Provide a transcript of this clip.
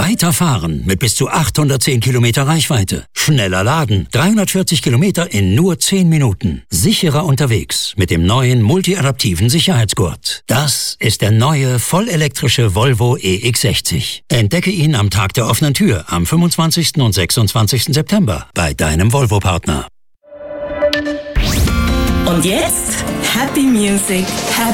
Weiter fahren mit bis zu 810 Kilometer Reichweite. Schneller laden, 340 Kilometer in nur 10 Minuten. Sicherer unterwegs mit dem neuen multiadaptiven Sicherheitsgurt. Das ist der neue vollelektrische Volvo EX60. Entdecke ihn am Tag der offenen Tür am 25. und 26. September bei deinem Volvo-Partner. Und jetzt Happy Music, Happy